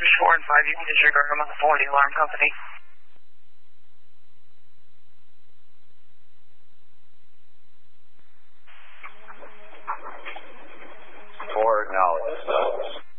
Officers 4 and 5, you can disregard them on the 40 alarm company. 4 acknowledged.